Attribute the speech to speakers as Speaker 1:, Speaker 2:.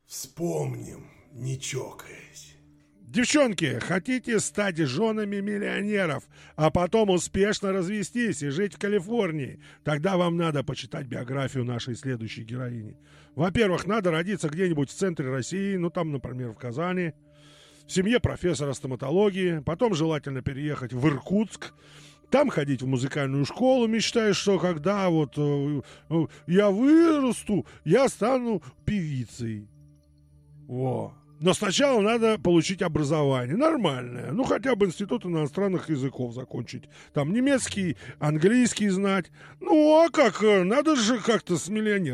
Speaker 1: Вспомним, не чокаясь.
Speaker 2: Девчонки, хотите стать женами миллионеров, а потом успешно развестись и жить в Калифорнии? Тогда вам надо почитать биографию нашей следующей героини. Во-первых, надо родиться где-нибудь в центре России, ну там, например, в Казани, в семье профессора стоматологии, потом желательно переехать в Иркутск, там ходить в музыкальную школу, мечтая, что когда я вырасту, я стану певицей. О. Но сначала надо получить образование нормальное. Ну, хотя бы институт иностранных языков закончить. Там немецкий, английский знать. Ну, а как? Надо же как-то с миллионером